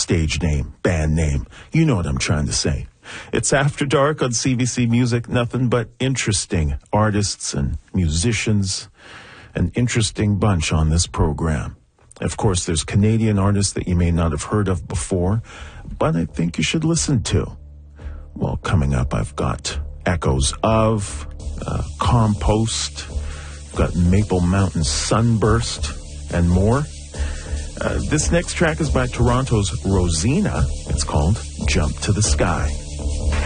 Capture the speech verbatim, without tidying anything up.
stage name, band name. You know what I'm trying to say. It's After Dark on C B C Music. Nothing but interesting artists and musicians. An interesting bunch on this program. Of course, there's Canadian artists that you may not have heard of before, but I think you should listen to. Well, coming up, I've got Echoes of, uh, Compost, I've got Maple Mountain Sunburst, and more. Uh, this next track is by Toronto's Rosina. It's called Jump to the Sky.